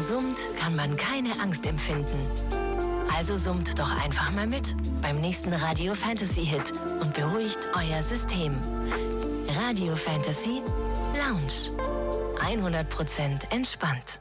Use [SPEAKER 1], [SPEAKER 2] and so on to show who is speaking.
[SPEAKER 1] summt, kann man keine Angst empfinden. Also summt doch einfach mal mit beim nächsten Radio Fantasy Hit und beruhigt euer System. Radio Fantasy Lounge. 100% entspannt.